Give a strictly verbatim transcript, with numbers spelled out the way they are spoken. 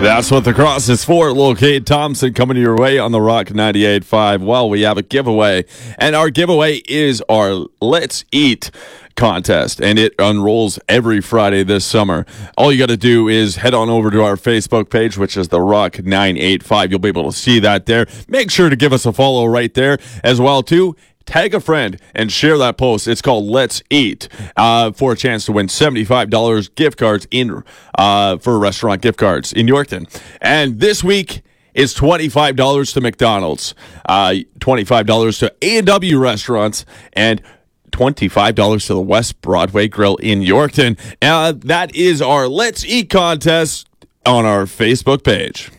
That's what the cross is for. Little Kate Thompson coming your way on the Rock ninety-eight point five. Well, we have a giveaway, and our giveaway is our Let's Eat contest, and it unrolls every Friday this summer. All you got to do is head on over to our Facebook page, which is the Rock nine eighty-five. You'll be able to see that there. Make sure to give us a follow right there as well, too. Tag a friend and share that post. It's called Let's Eat uh, for a chance to win seventy-five dollars gift cards in uh, for restaurant gift cards in Yorkton. And this week is twenty-five dollars to McDonald's, uh, twenty-five dollars to A and W restaurants, and twenty-five dollars to the West Broadway Grill in Yorkton. Uh, that is our Let's Eat contest on our Facebook page.